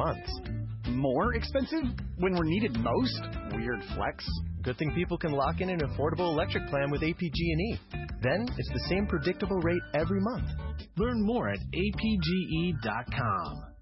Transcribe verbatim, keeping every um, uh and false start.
months. More expensive when we're needed most? Weird flex. Good thing people can lock in an affordable electric plan with A P G and E. Then it's the same predictable rate every month. Learn more at A P G E dot com.